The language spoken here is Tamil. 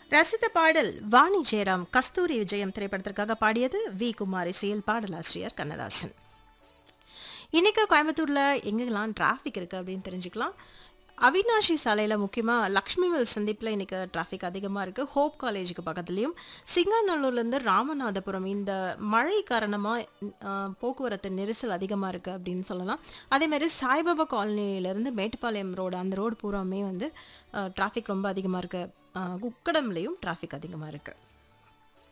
ரசித்த பாடல் வாணி ஜெயராம் கஸ்தூரி விஜயம் திரைப்படத்திற்காக பாடியது வி குமார் இசையில் பாடலாசிரியர் கண்ணதாசன். இன்னைக்கு கோயம்புத்தூர்ல எங்கெல்லாம் டிராஃபிக் இருக்கு அப்படின்னு தெரிஞ்சுக்கலாம். அவினாஷி சாலையில முக்கியமா லக்ஷ்மிவில் சந்திப்புல இன்னைக்கு டிராஃபிக் அதிகமா இருக்கு. ஹோப் காலேஜுக்கு பக்கத்துலயும் சிங்காநல்லூர்ல இருந்து ராமநாதபுரம் இந்த மழை காரணமா போக்குவரத்து நெரிசல் அதிகமா இருக்கு அப்படின்னு சொல்லலாம். அதே மாதிரி சாய்பாபா காலனில இருந்து மேட்டுப்பாளையம் ரோடு அந்த ரோடு பூராமே வந்து டிராஃபிக் ரொம்ப அதிகமா இருக்கு. குக்கடம்லயும் டிராஃபிக் அதிகமா இருக்கு.